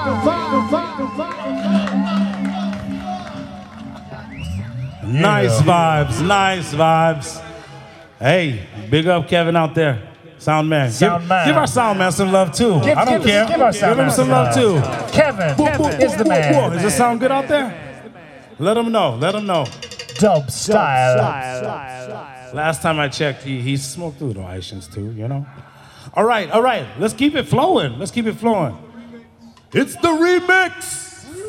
Nice vibes, nice vibes. Hey, big up Kevin out there. Sound man. Give our sound man some love too. I don't care. Give him some love too. Kevin is the man. Does it sound good out there? Let him know. Let him know. Dub style. Last time I checked, he smoked through the Haitians too, you know? All right. Let's keep it flowing. It's the remix.